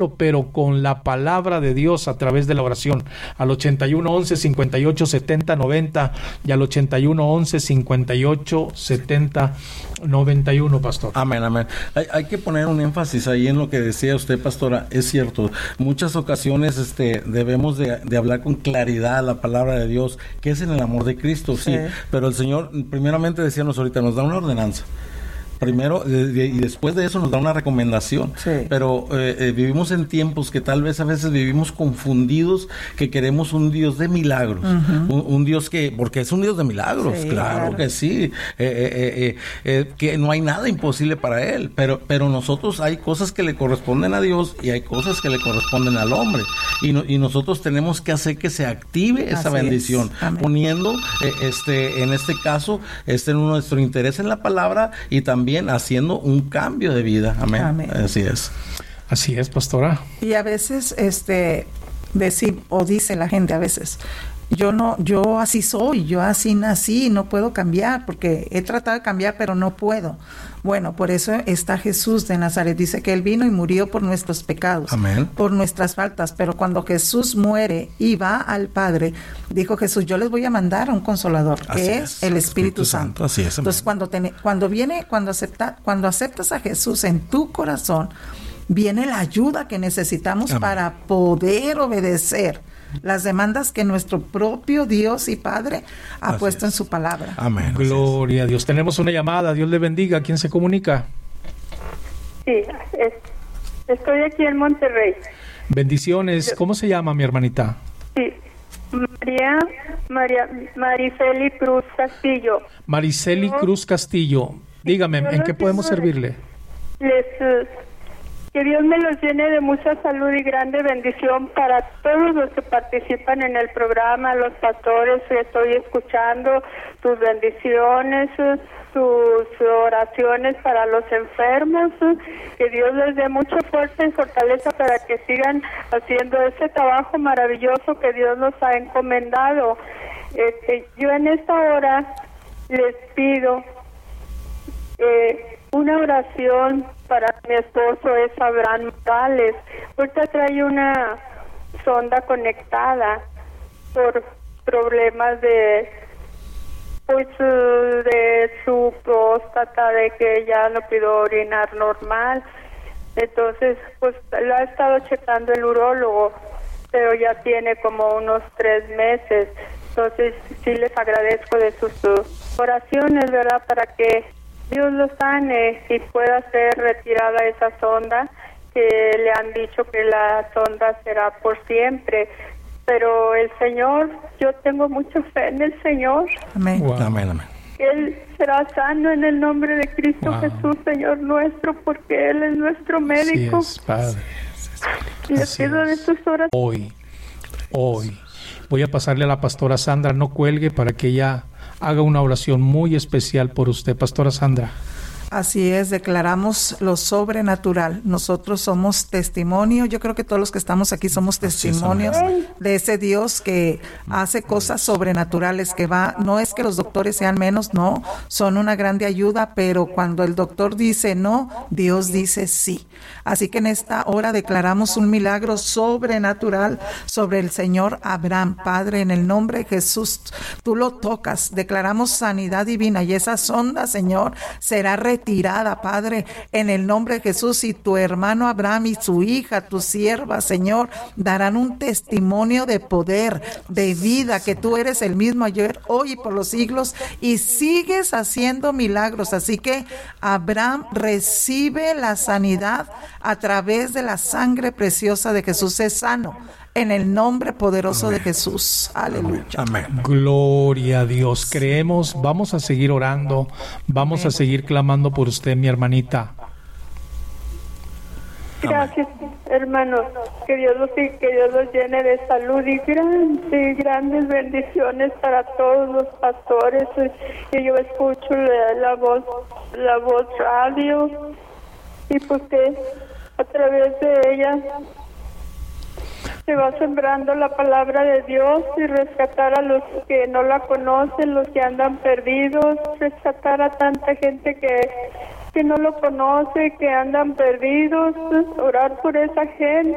pero con la palabra de Dios a través de la oración, al 81 11 58 70 90 y al 81 11 58 70 91, pastor. Amén, amén. Hay que poner un énfasis ahí en lo que decía usted, pastora. Es cierto, muchas ocasiones debemos de hablar con claridad la palabra de Dios, que es en el amor de Cristo, sí. Pero el Señor, primeramente decíamos ahorita, nos da una ordenanza. Primero, y después de eso nos da una recomendación. Sí. Pero vivimos en tiempos que tal vez a veces vivimos confundidos, que queremos un Dios de milagros. Un Dios porque es un Dios de milagros, sí, claro que sí. Que no hay nada imposible para Él. Pero nosotros hay cosas que le corresponden a Dios y hay cosas que le corresponden al hombre. Y nosotros tenemos que hacer que se active esa bendición. Poniendo, en este caso, nuestro interés en la palabra y también haciendo un cambio de vida. Amén. Amén. Así es. Así es, pastora. Y a veces dice la gente a veces, yo así soy, yo así nací, no puedo cambiar, porque he tratado de cambiar, pero no puedo. Bueno, por eso está Jesús de Nazaret. Dice que Él vino y murió por nuestros pecados, amén, por nuestras faltas. Pero cuando Jesús muere y va al Padre, dijo Jesús, yo les voy a mandar a un consolador, que es el Espíritu Santo. Así es. Entonces, cuando aceptas a Jesús en tu corazón, viene la ayuda que necesitamos, amén, para poder obedecer las demandas que nuestro propio Dios y Padre ha puesto en su palabra. Amén. Gloria a Dios. Tenemos una llamada. Dios le bendiga. ¿Quién se comunica? Sí, estoy aquí en Monterrey. Bendiciones. ¿Cómo se llama mi hermanita? Sí, Mariceli Cruz Castillo. Mariceli Cruz Castillo. Dígame, ¿en qué podemos servirle? Que Dios me los llene de mucha salud y grande bendición para todos los que participan en el programa, los pastores que estoy escuchando, tus bendiciones, sus oraciones para los enfermos, que Dios les dé mucha fuerza y fortaleza para que sigan haciendo ese trabajo maravilloso que Dios nos ha encomendado. Yo en esta hora les pido una oración para mi esposo, es Abraham Morales. Ahorita trae una sonda conectada por problemas de su próstata, de que ya no pudo orinar normal. Entonces, pues lo ha estado checando el urólogo, pero ya tiene como unos 3 meses. Entonces, sí les agradezco de sus oraciones, ¿verdad? Para que Dios lo sane y pueda ser retirada esa sonda, que le han dicho que la sonda será por siempre. Pero el Señor, yo tengo mucha fe en el Señor. Amén. Wow. Amén, amén. Él será sano en el nombre de Cristo Jesús, Señor nuestro, porque Él es nuestro médico. Así es, Padre. Le pido de sus oraciones. Hoy voy a pasarle a la pastora Sandra, no cuelgue, para que ella haga una oración muy especial por usted, pastora Sandra. Así es, declaramos lo sobrenatural. Nosotros somos testimonio. Yo creo que todos los que estamos aquí somos testimonios de ese Dios que hace cosas sobrenaturales, no es que los doctores sean menos, no, son una grande ayuda, pero cuando el doctor dice no, Dios dice sí. Así que en esta hora declaramos un milagro sobrenatural sobre el Señor Abraham. Padre, en el nombre de Jesús, tú lo tocas, declaramos sanidad divina y esa sonda, Señor, será retirada, Padre, en el nombre de Jesús, y tu hermano Abraham y su hija, tu sierva, Señor, darán un testimonio de poder, de vida, que tú eres el mismo ayer, hoy y por los siglos, y sigues haciendo milagros. Así que Abraham recibe la sanidad a través de la sangre preciosa de Jesús. Es sano en el nombre poderoso de Jesús. Aleluya. Amén. Gloria a Dios. Creemos, vamos a seguir orando, vamos a seguir clamando por usted, mi hermanita. Gracias, hermanos. Que Dios los llene de salud y grandes bendiciones para todos los pastores. Que yo escucho la voz radio, y pues que a través de ella se va sembrando la palabra de Dios y rescatar a los que no la conocen, los que andan perdidos, rescatar a tanta gente que no lo conoce, que andan perdidos, orar por esa gente.